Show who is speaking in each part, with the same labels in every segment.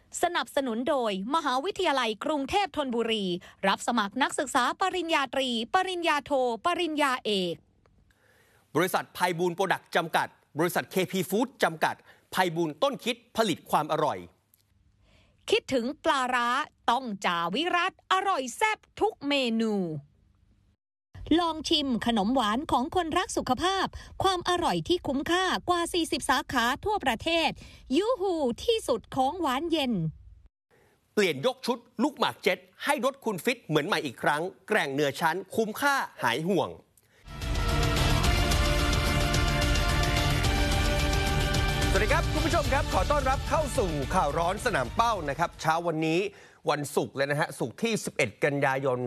Speaker 1: สนับสนุนโดยมหาวิทยาลัยกรุงเทพธนบุรีรับสมัครนักศึกษาปริญญาตรีปริญญาโทปริญญาเอก
Speaker 2: บริษัทไพบูลย์โปรดักต์จำกัดบริษัท KP Food จำกัดไพบูลย์ต้นคิดผลิตความอร่อย
Speaker 1: คิดถึงปลาร้าต้องจ่าวิรัตอร่อยแซ่บทุกเมนูลองชิมขนมหวานของคนรักสุขภาพความอร่อยที่คุ้มค่ากว่า40สาขาทั่วประเทศยูฮูที่สุดของหวานเย็น
Speaker 2: เปลี่ยนยกชุดลูกหมากเจ็ตให้รถคุณฟิตเหมือนใหม่อีกครั้งแกร่งเหนือชั้นคุ้มค่าหายห่วงสวัสดีครับคุณผู้ชมครับขอต้อนรับเข้าสู่ข่าวร้อนสนามเป้านะครับเช้าวันนี้วันศุกร์เลยนะฮะศุกร์ที่11กันยายน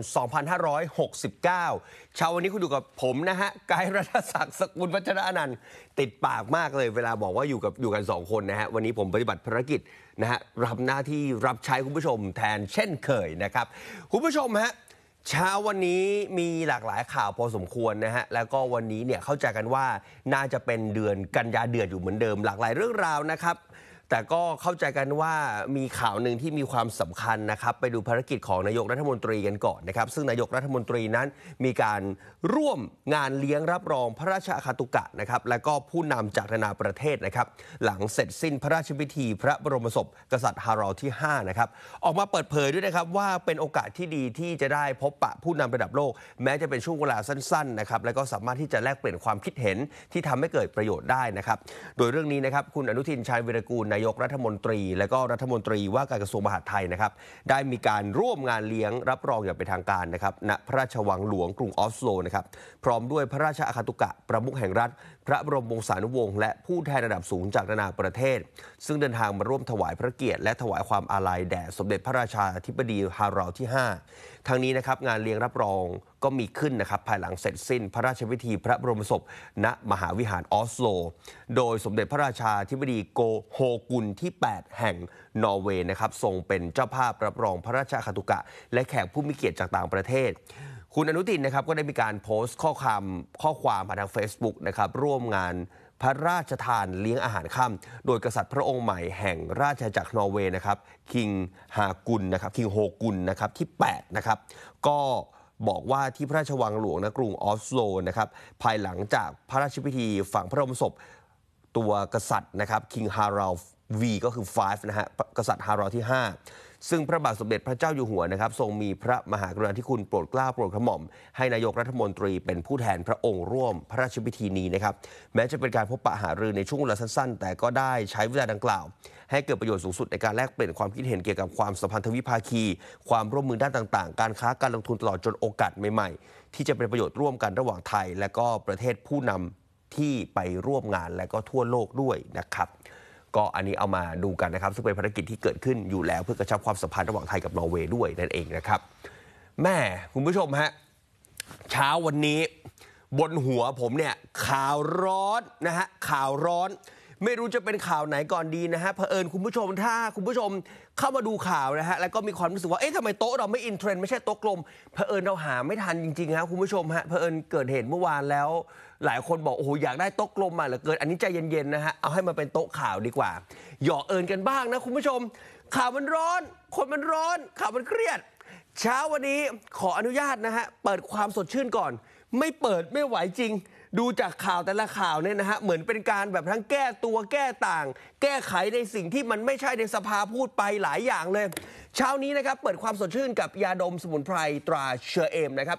Speaker 2: 2569เช้าวันนี้คุณอยู่กับผมนะฮะกายรัฐศักดิ์สกุลวัชระอนันต์ติดปากมากเลยเวลาบอกว่าอยู่กัน2คนนะฮะวันนี้ผมปฏิบัติภารกิจนะฮะรับหน้าที่รับใช้คุณผู้ชมแทนเช่นเคยนะครับคุณผู้ชมฮะเช้าวันนี้มีหลากหลายข่าวพอสมควรนะฮะแล้วก็วันนี้เนี่ยเข้าใจกันว่าน่าจะเป็นเดือนกันยาเดือดอยู่เหมือนเดิมหลากหลายเรื่องราวนะครับแต่ก็เข้าใจกันว่ามีข่าวหนึ่งที่มีความสำคัญนะครับไปดูภารกิจของนายกรัฐมนตรีกันก่อนนะครับซึ่งนายกรัฐมนตรีนั้นมีการร่วมงานเลี้ยงรับรองพระราชอาคาตุกะนะครับและก็ผู้นำจากนานาประเทศนะครับหลังเสร็จสิ้นพระราชพิธีพระบรมศพกษัตริย์ฮารัลที่5นะครับออกมาเปิดเผยด้วยนะครับว่าเป็นโอกาสที่ดีที่จะได้พบปะผู้นำระดับโลกแม้จะเป็นช่วงเวลาสั้นๆนะครับและก็สามารถที่จะแลกเปลี่ยนความคิดเห็นที่ทำให้เกิดประโยชน์ได้นะครับโดยเรื่องนี้นะครับคุณอนุทินชาญวีรกูลนายกรัฐมนตรีและก็รัฐมนตรีว่าการกระทรวงมหาดไทยนะครับได้มีการร่วมงานเลี้ยงรับรองอย่างเป็นทางการนะครับณพระราชวังหลวงกรุงออสโลนะครับพร้อมด้วยพระราชอาคาตุกะประมุขแห่งรัฐพระบรมวงศานุวงศ์และผู้แทนระดับสูงจากนานาประเทศซึ่งเดินทางมาร่วมถวายพระเกียรติและถวายความอาลัยแด่สมเด็จพระราชาธิบดีฮารัลที่5ทั้งนี้นะครับงานเลี้ยงรับรองก็มีขึ้นนะครับภายหลังเสร็จสิ้นพระราชพิธีพระบรมศพณมหาวิหารออสโลโดยสมเด็จพระราชาธิบดีโกโฮกุลที่8แห่งนอร์เวย์นะครับทรงเป็นเจ้าภาพรับรองพระราชอาคาตุกะและแขกผู้มีเกียรติจากต่างประเทศคุณอนุทินนะครับก็ได้มีการโพสต์ข้อความผ่านทาง Facebook นะครับร่วมงานพระราชทานเลี้ยงอาหารค่ำโดยกษัตริย์พระองค์ใหม่แห่งราชอาณาจักรนอร์เวย์นะครับคิงฮากุลนะครับคิงโฮกุลนะครับที่8นะครับก็บอกว่าที่พระราชวังหลวงกรุงออสโลนะครับภายหลังจากพระราชพิธีฝังพระบรมศพตัวกษัตริย์นะครับคิงฮารัลวีก็คือ5นะฮะกษัตริย์ฮารัลที่5ซึ่งพระบาทสมเด็จพระเจ้าอยู่หัวนะครับทรงมีพระมหากรุณาธิคุณโปรดเกล้าโปรดกระหม่อมให้นายกรัฐมนตรีเป็นผู้แทนพระองค์ร่วมพระราชพิธีนี้นะครับแม้จะเป็นการพบปะหารือในช่วงเวลาสั้นๆแต่ก็ได้ใช้เวลาดังกล่าวให้เกิดประโยชน์สูงสุดในการแลกเปลี่ยนความคิดเห็นเกี่ยวกับความสัมพันธวิภาคีความร่วมมือด้านต่างๆการค้าการลงทุนตลอดจนโอกาสใหม่ๆที่จะเป็นประโยชน์ร่วมกันระหว่างไทยและก็ประเทศผู้นำที่ไปร่วมงานและก็ทั่วโลกด้วยนะครับก็อันนี้เอามาดูกันนะครับซึ่งเป็นภารกิจที่เกิดขึ้นอยู่แล้วเพื่อกระชับความสัมพันธ์ระหว่างไทยกับนอร์เวย์ด้วยนั่นเองนะครับแม่คุณผู้ชมฮะเช้าวันนี้บนหัวผมเนี่ยข่าวร้อนนะฮะข่าวร้อนไม่รู้จะเป็นข่าวไหนก่อนดีนะฮะเผอิญคุณผู้ชมถ้าคุณผู้ชมเข้ามาดูข่าวนะฮะแล้วก็มีความรู้สึกว่าเอ๊ะทำไมโต๊ะเราไม่อินเทรนด์ไม่ใช่โต๊ะกลมเผอิญเราหาไม่ทันจริงๆครับคุณผู้ชมฮะเผอิญเกิดเหตุเมื่อวานแล้วหลายคนบอกโอ้โหอยากได้โต๊ะกลมมาเหลือเกินอันนี้ใจเย็นๆนะฮะเอาให้มาเป็นโต๊ะข่าวดีกว่าหยอกเอิญกันบ้างนะคุณผู้ชมข่าวมันร้อนคนมันร้อนข่าวมันเครียดเช้าวันนี้ขออนุญาตนะฮะเปิดความสดชื่นก่อนไม่เปิดไม่ไหวจริงดูจากข่าวแต่ละข่าวเนี่ยนะฮะเหมือนเป็นการแบบทั้งแก้ตัวแก้ต่างแก้ไขในสิ่งที่มันไม่ใช่ในสภาพูดไปหลายอย่างเลยเช้านี้นะครับเปิดความสดชื่นกับยาดมสมุนไพรตราเชอเอมนะครับ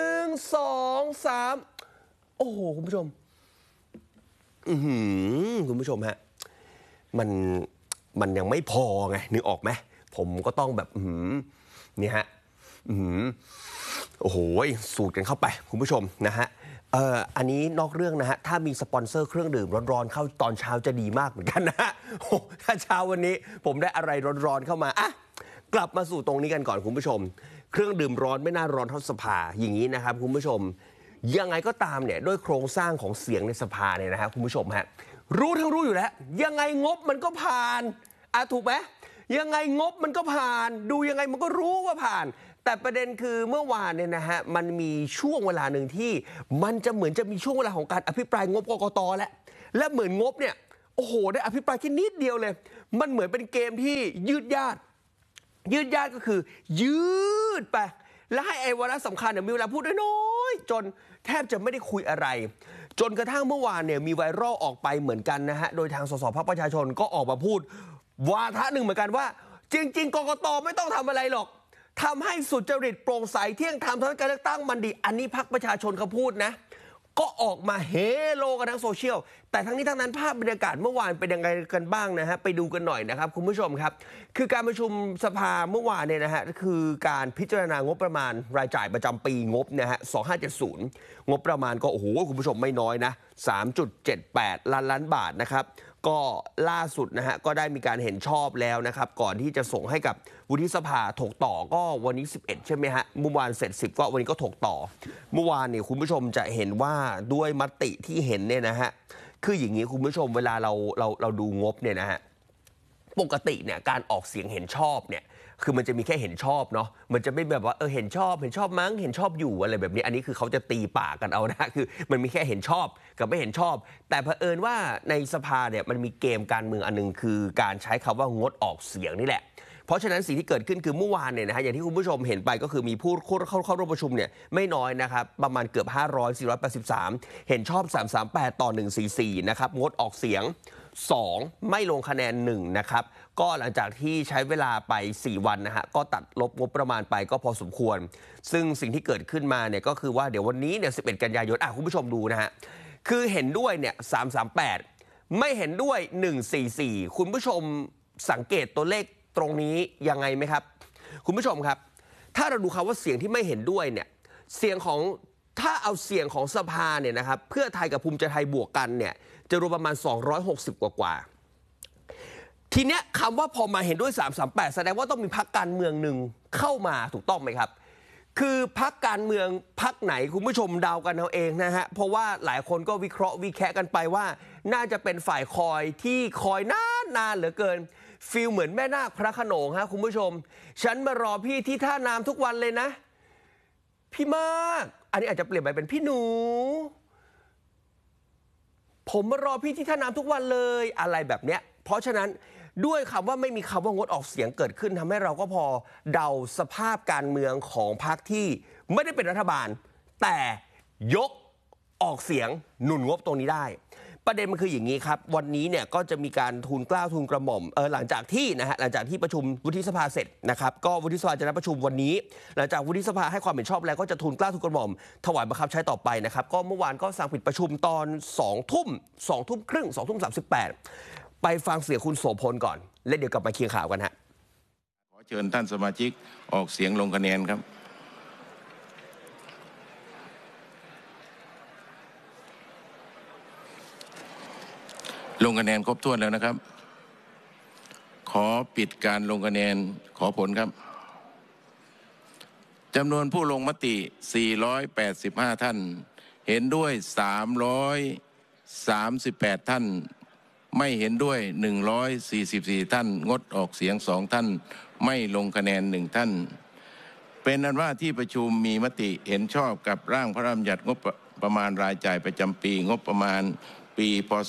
Speaker 2: 1 2 3โอ้โหคุณผู้ชมคุณผู้ชมฮะมันยังไม่พอไงนึกออกไหมผมก็ต้องแบบนี่ฮะโอ้โหสูดกันเข้าไปคุณผู้ชมนะฮะอันนี้นอกเรื่องนะฮะถ้ามีสปอนเซอร์เครื่องดื่มร้อนๆเข้าตอนเช้าจะดีมากเหมือนกันนะฮะถ้าเช้าวันนี้ผมได้อะไรร้อนๆเข้ามาอ่ะกลับมาสู่ตรงนี้กันก่อนคุณผู้ชมเครื่องดื่มร้อนไม่น่าร้อนเท่าสภาอย่างนี้นะครับคุณผู้ชมยังไงก็ตามเนี่ยด้วยโครงสร้างของเสียงในสภาเนี่ยนะครับคุณผู้ชมฮะรู้อยู่แล้วยังไงงบมันก็ผ่านถูกไหมยังไงงบมันก็ผ่านดูยังไงมันก็รู้ว่าผ่านแต่ประเด็นคือเมื่อวานเนี่ยนะฮะมันมีช่วงเวลาหนึ่งที่มันจะเหมือนจะมีช่วงเวลาของการอภิปรายงบกกต.และเหมือนงบเนี่ยโอ้โหได้อภิปรายแค่นิดเดียวเลยมันเหมือนเป็นเกมที่ยืดยาดก็คือยืดไปแล้วให้ไอ้วาระสำคัญเนี่ยมีเวลาพูดน้อยจนแทบจะไม่ได้คุยอะไรจนกระทั่งเมื่อวานเนี่ยมีไวรัลออกไปเหมือนกันนะฮะโดยทางสสพรรคประชาชนก็ออกมาพูดวาทะหนึ่งเหมือนกันว่าจริงๆกกต.ไม่ต้องทำอะไรหรอกทำให้สุจริตโปร่งใสเที่ยงธรรมทั้งการเลือกตั้งมันดีอันนี้พรรคประชาชนเขาพูดนะก็ออกมาเฮโลกันทั้งโซเชียลแต่ทั้งนี้ทั้งนั้นภาพบรรยากาศเมื่อวานเป็นยังไงกันบ้างนะฮะไปดูกันหน่อยนะครับคุณผู้ชมครับคือการประชุมสภาเมื่อวานเนี่ยนะฮะคือการพิจารณางบประมาณรายจ่ายประจำปีงบนะฮะ2570งบประมาณก็โอ้โหคุณผู้ชมไม่น้อยนะ 3.78 ล้านบาทนะครับก็ล่าสุดนะฮะก็ได้มีการเห็นชอบแล้วนะครับก่อนที่จะส่งให้กับวุฒิสภาถกต่อก็วันนี้11ใช่ไหมฮะเมื่อวานเสร็จ10ก็วันนี้ก็ถกต่อเมื่อวานเนี่ยคุณผู้ชมจะเห็นว่าด้วยมติที่เห็นเนี่ยนะฮะคืออย่างนี้คุณผู้ชมเวลาเราดูงบเนี่ยนะฮะปกติเนี่ยการออกเสียงเห็นชอบเนี่ยคือมันจะมีแค่เห็นชอบเนาะมันจะไม่แบบว่าเห็นชอบมั้งเห็นชอบอยู่อะไรแบบนี้อันนี้คือเขาจะตีปากกันเอานะคือมันมีแค่เห็นชอบกับไม่เห็นชอบแต่เผอิญว่าในสภาเนี่ยมันมีเกมการเมืองอันนึงคือการใช้คำว่างดออกเสียงนี่แหละเพราะฉะนั้นสิ่งที่เกิดขึ้นคือเมื่อวานเนี่ยนะฮะอย่างที่คุณผู้ชมเห็นไปก็คือมีผู้เข้าร่วมประชุมเนี่ยไม่น้อยนะครับประมาณเกือบ483เห็นชอบ338ต่อ144นะครับงดออกเสียง2ไม่ลงคะแนน1นะครับก็หลังจากที่ใช้เวลาไป4วันนะฮะก็ตัดลบงบประมาณไปก็พอสมควรซึ่งสิ่งที่เกิดขึ้นมาเนี่ยก็คือว่าเดี๋ยววันนี้เนี่ย11กันยายนคุณผู้ชมดูนะฮะคือเห็นด้วยเนี่ย338ไม่เห็นด้วย144คุณผู้ชมสังเกตตัวเลขตรงนี้ยังไงไหมครับคุณผู้ชมครับถ้าเราดูคำว่าเสียงที่ไม่เห็นด้วยเนี่ยเสียงของถ้าเอาเสียงของสภาเนี่ยนะครับเพื่อไทยกับภูมิใจไทยบวกกันเนี่ยจะรวมประมาณ260กว่าทีเนี้ยคำว่าพอมาเห็นด้วย338แสดงว่าต้องมีพรรคการเมืองหนึ่งเข้ามาถูกต้องไหมครับคือพรรคการเมืองพรรคไหนคุณผู้ชมเดากันเอาเองนะฮะเพราะว่าหลายคนก็วิเคราะห์วิแคะกันไปว่าน่าจะเป็นฝ่ายคอยที่คอยนานเหลือเกินฟีลเหมือนแม่นาคพระโขนงฮะคุณผู้ชมฉันมารอพี่ที่ท่าน้ำทุกวันเลยนะพี่มากอันนี้อาจจะเปลี่ยนไปเป็นพี่หนูผมมารอพี่ที่ท่าน้ำทุกวันเลยอะไรแบบเนี้ยเพราะฉะนั้นด้วยคำว่าไม่มีคำว่างดออกเสียงเกิดขึ้นทำให้เราก็พอเดาสภาพการเมืองของพรรคที่ไม่ได้เป็นรัฐบาลแต่ยกออกเสียงหนุนงบตรงนี้ได้ประเด็นมันคืออย่างนี้ครับวันนี้เนี่ยก็จะมีการทูลเกล้าทูลกระหม่อมหลังจากที่ประชุมวุฒิสภาเสร็จนะครับก็วุฒิสภาจะนัดประชุมวันนี้หลังจากวุฒิสภาให้ความเห็นชอบแล้วก็จะทูลเกล้าทูลกระหม่อมถวายบังคับใช้ต่อไปนะครับก็เมื่อวานก็สั่งปิดประชุมตอน2 ทุ่มครึ่ง2 ทุ่ม 38ไปฟังเสียงคุณโสพลก่อนแล้วเดี๋ยวกลับมาเคียงข่าวกันฮะ
Speaker 3: ขอเชิญท่านสมาชิกออกเสียงลงคะแนนครับลงคะแนนครบถ้วนแล้วนะครับขอปิดการลงคะแนนขอผลครับจำนวนผู้ลงมติ485ท่านเห็นด้วย338ท่านไม่เห็นด้วย144ท่านงดออกเสียง2ท่านไม่ลงคะแนน1ท่านเป็นอันว่าที่ประชุมมีมติเห็นชอบกับร่างพระราชบัญญัติงบประมาณรายจ่ายประจำปีงบประมาณปีพ.ศ.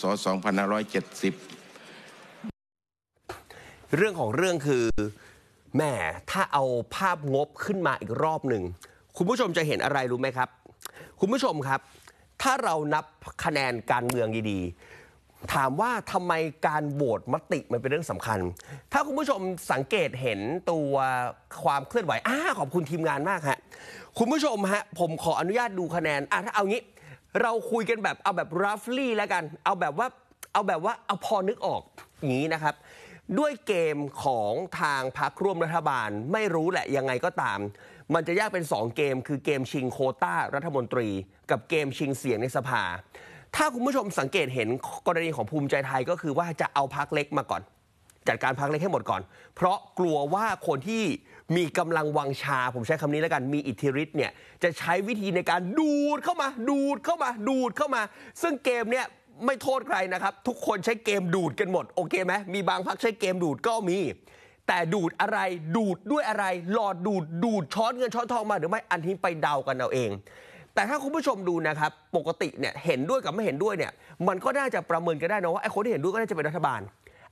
Speaker 3: 2570
Speaker 2: เรื่องของเรื่องคือแม่ถ้าเอาภาพงบขึ้นมาอีกรอบหนึ่งคุณผู้ชมจะเห็นอะไรรู้ไหมครับคุณผู้ชมครับถ้าเรานับคะแนนการเมืองดีๆถามว่าทำไมการโหวตมติมันเป็นเรื่องสำคัญถ้าคุณผู้ชมสังเกตเห็นตัวความเคลื่อนไหวขอบคุณทีมงานมากฮะคุณผู้ชมฮะผมขออนุญาตดูคะแนนถ้าเอางี้เราคุยกันแบบเอาแบบ roughly แล้วกันเอาแบบว่าเอาพอนึกออกอย่างนี้นะครับด้วยเกมของทางพรรคร่วมรัฐบาลไม่รู้แหละยังไงก็ตามมันจะแยกเป็น2เกมคือเกมชิงโควต้ารัฐมนตรีกับเกมชิงเสียงในสภาถ้าคุณผู้ชมสังเกตเห็นกรณีของภูมิใจไทยก็คือว่าจะเอาพรรคเล็กมาก่อนจัดการพรรคเล็กให้หมดก่อนเพราะกลัวว่าคนที่มีกำลังวังชาผมใช้คำนี้แล้วกันมีอิทธิฤทธิ์เนี่ยจะใช้วิธีในการดูดเข้ามาซึ่งเกมเนี่ยไม่โทษใครนะครับทุกคนใช้เกมดูดกันหมดโอเคไหมมีบางพรรคใช้เกมดูดก็มีแต่ดูดอะไรดูดด้วยอะไรหลอดดูดช้อนเงินช้อนทองมาหรือไม่อันนี้ไปเดากันเอาเองแต่ถ้าคุณผู้ชมดูนะครับปกติเนี่ยเห็นด้วยกับไม่เห็นด้วยเนี่ยมันก็น่าจะประเมินกันได้นะว่าไอ้คนที่เห็นด้วยก็น่าจะเป็นรัฐบาล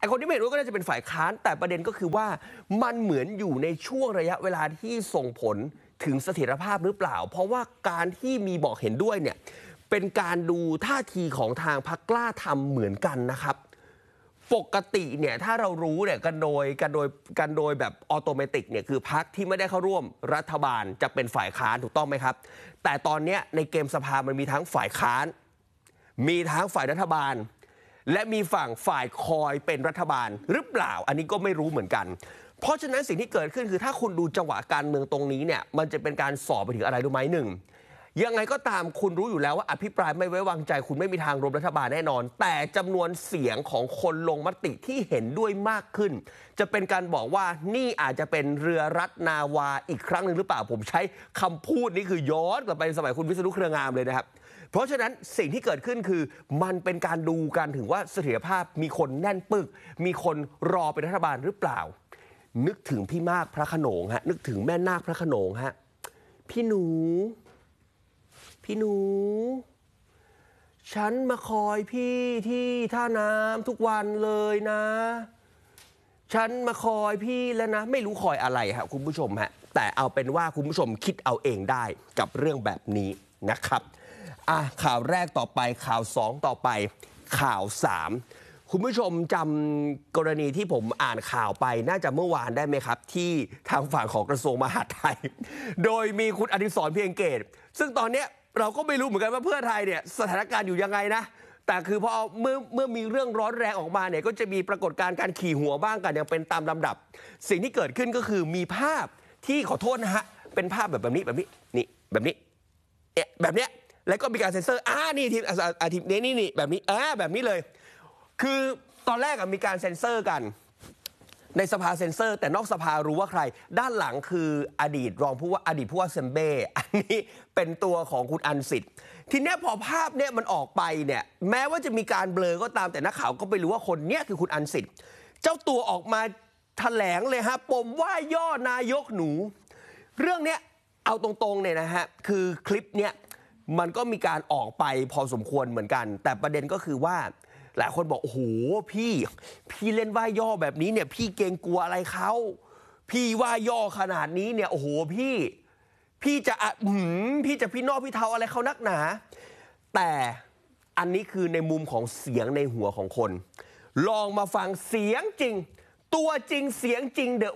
Speaker 2: คนที่ไม่เห็นด้วยก็น่าจะเป็นฝ่ายค้านแต่ประเด็นก็คือว่ามันเหมือนอยู่ในช่วงระยะเวลาที่ส่งผลถึงเสถียรภาพหรือเปล่าเพราะว่าการที่มีบอกเห็นด้วยเนี่ยเป็นการดูท่าทีของทางพรรคกล้าทำเหมือนกันนะครับปกติเนี่ยถ้าเรารู้เนี่ยกันโดยแบบออโตเมติกเนี่ยคือพรรคที่ไม่ได้เข้าร่วมรัฐบาลจะเป็นฝ่ายค้านถูกต้องไหมครับแต่ตอนนี้ในเกมสภามันมีทั้งฝ่ายค้านมีทั้งฝ่ายรัฐบาลและมีฝั่งฝ่ายคอยเป็นรัฐบาลหรือเปล่าอันนี้ก็ไม่รู้เหมือนกันเพราะฉะนั้นสิ่งที่เกิดขึ้นคือถ้าคุณดูจังหวะการเมืองตรงนี้เนี่ยมันจะเป็นการสอบไปถึงอะไรรู้ไหมหนึ่งยังไงก็ตามคุณรู้อยู่แล้วว่าอภิปรายไม่ไว้วางใจคุณไม่มีทางรวมรัฐบาลแน่นอนแต่จำนวนเสียงของคนลงมติที่เห็นด้วยมากขึ้นจะเป็นการบอกว่านี่อาจจะเป็นเรือรัตนาวาอีกครั้งหนึ่งหรือเปล่าผมใช้คำพูดนี้คือย้อนกลับไปสมัยคุณวิษณุเครืองามเลยนะครับเพราะฉะนั้นสิ่งที่เกิดขึ้นคือมันเป็นการดูกันถึงว่าเสถียรภาพมีคนแน่นปึกมีคนรอเป็นรัฐบาลหรือเปล่านึกถึงพี่มากพระโขนงฮะนึกถึงแม่นาคพระโขนงฮะพี่หนูฉันมาคอยพี่ที่ท่าน้ำทุกวันเลยนะฉันมาคอยพี่แล้วนะไม่รู้คอยอะไรครับคุณผู้ชมฮะแต่เอาเป็นว่าคุณผู้ชมคิดเอาเองได้กับเรื่องแบบนี้นะครับข่าวแรกต่อไปข่าว2ต่อไปข่าว3คุณผู้ชมจำกรณีที่ผมอ่านข่าวไปน่าจะเมื่อวานได้ไหมครับที่ทางฝั่งของกระทรวงมหาดไทยโดยมีคุณอดิศรเพียงเกตซึ่งตอนนี้เราก็ไม่รู้เหมือนกันว่าเพื่อไทยเนี่ยสถานการณ์อยู่ยังไงนะแต่คือพอเมื่อมีเรื่องร้อนแรงออกมาเนี่ยก็จะมีปรากฏการณ์การขี่หัวบ้างกันอย่างเป็นตามลำดับสิ่งที่เกิดขึ้นก็คือมีภาพที่ขอโทษนะฮะเป็นภาพแบบนี้นี่แบบนี้แบบเนี้ยแล้วก็มีการเซ็นเซอร์นี่ทีมนี่แบบนี้แบบนี้เลยคือตอนแรกมีการเซ็นเซอร์กันในสภาเซ็นเซอร์แต่นอกสภารู้ว่าใครด้านหลังคืออดีตผู้ว่าเซมเบ้อันนี้เป็นตัวของคุณอันสิทธิ์ทีนี้พอภาพเนี่ยมันออกไปเนี่ยแม้ว่าจะมีการเบลอก็ตามแต่นักข่าวก็ไปรู้ว่าคนเนี้ยคือคุณอันสิทธิ์เจ้าตัวออกมาแถลงเลยฮะปมว่าย่อนายกหนูเรื่องเนี้ยเอาตรงๆเนี่ยนะฮะคือคลิปเนี้ยมันก็มีการออกไปพอสมควรเหมือนกันแต่ประเด็นก็คือว่าหลายคนบอกโอ้โหพี่เล่นว่าย่อแบบนี้เนี่ยพี่เกรงกลัวอะไรเขาพี่ว่าย่อขนาดนี้เนี่ยโอ้โหพี่จะพี่นอกพี่เทาอะไรเขานักหนาแต่อันนี้คือในมุมของเสียงในหัวของคนลองมาฟังเสียงจริงตัวจริงเสียงจริง The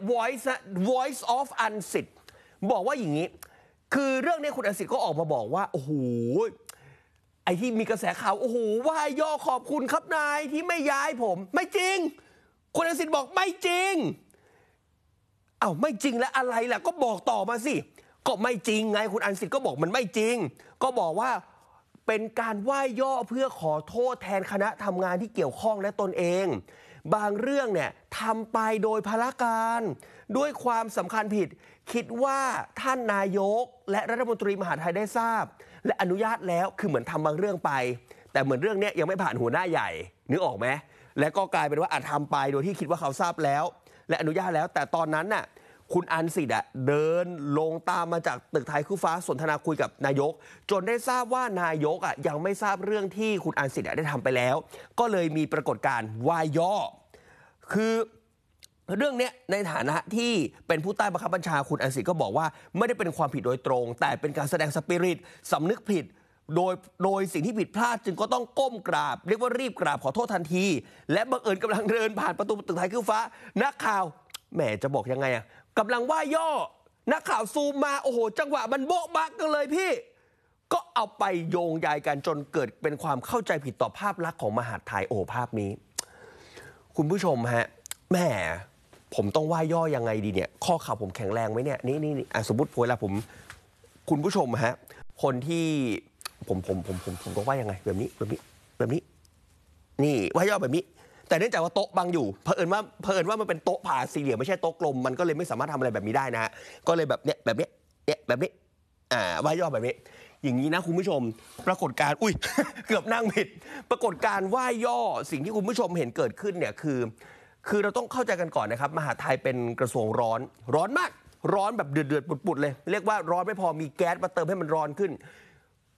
Speaker 2: Voice of อันสิทธิ์บอกว่าอย่างนี้คือเรื่องนี้คุณอันสิทธิ์ก็ออกมาบอกว่าโอ้โหไอ้ที่มีกระแสข่าวโอ้โหว่าย่อขอบคุณครับนายที่ไม่ย้ายผมไม่จริงคุณอันสิทธิ์บอกไม่จริงไม่จริงแล้วอะไรล่ะก็บอกต่อมาสิก็ไม่จริงไงคุณอันสิทธิ์ก็บอกมันไม่จริงก็บอกว่าเป็นการว่าย่อเพื่อขอโทษแทนคณะทำงานที่เกี่ยวข้องและตนเองบางเรื่องเนี่ยทำไปโดยพละการด้วยความสำคัญผิดคิดว่าท่านนายกและรัฐมนตรีมหาดไทยได้ทราบและอนุญาตแล้วคือเหมือนทำบางเรื่องไปแต่เหมือนเรื่องนี้ยังไม่ผ่านหัวหน้าใหญ่นึกออกไหมและก็กลายเป็นว่าอาจทำไปโดยที่คิดว่าเขาทราบแล้วและอนุญาตแล้วแต่ตอนนั้นน่ะคุณอันสิทธิ์เดินลงตามมาจากตึกไทยคู่ฟ้าสนทนาคุยกับนายกจนได้ทราบว่านายกยังไม่ทราบเรื่องที่คุณอันสิทธิ์ได้ทำไปแล้วก็เลยมีปรากฏการณ์ว่าย่อคือเรื่องนี้ในฐานะที่เป็นผู้ใต้บังคับบัญชาคุณอันสิทธิ์ก็บอกว่าไม่ได้เป็นความผิดโดยตรงแต่เป็นการแสดงสปิริตสำนึกผิดโดยสิ่งที่ผิดพลาดจึงก็ต้องก้มกราบเรียกว่ารีบกราบขอโทษทันทีและบังเอิญกำลังเดินผ่านประตูตึกไทยคู่ฟ้านักข่าวแหมจะบอกยังไงกำลังว่าย่อนักข่าวซูมมาโอ้โหจังหวะมันโบ๊ะบักกันเลยพี่ก็เอาไปโยงใยกันจนเกิดเป็นความเข้าใจผิดต่อภาพลักษณ์ของมหาดไทยโอ้ภาพนี้คุณผู้ชมฮะแหมผมต้องว่าย่อยังไงดีเนี่ยข้อข่าวผมแข็งแรงไหมเนี่ยนี่สมมติเวลาผมคุณผู้ชมฮะคนที่ผมต้องว่ายังไงแบบนี้นี่ว่าย่อแบบนี้แต่เนื่องจากว่าโต๊ะบังอยู่เผอิญว่ามันเป็นโต๊ะผ่าสี่เหลี่ยมไม่ใช่โต๊ะกลมมันก็เลยไม่สามารถทำอะไรแบบนี้ได้นะฮะก็เลยแบบนี้ว่าย่อแบบนี้อย่างนี้นะคุณผู้ชมปรากฏการณ์เกือบนั่งผิดปรากฏการณ์ว่าย่อสิ่งที่คุณผู้ชมเห็นเกิดขึ้นเนี่ยคือเราต้องเข้าใจกันก่อนนะครับมหาดไทยเป็นกระทรวงร้อนมากร้อนแบบเดือดปุดๆเลยเรียกว่าร้อนไม่พอมีแก๊สมาเติมให้มันร้อนขึ้น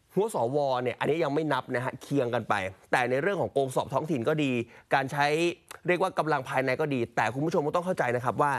Speaker 2: หัวสวเนี่ยอันนี้ยังไม่นับนะฮะเคียงกันไปแต่ในเรื่องของโกงสอบท้องถิ่นก็ดีการใช้เรียกว่ากำลังภายในก็ดีแต่คุณผู้ชมก็ต้องเข้าใจนะครับว่า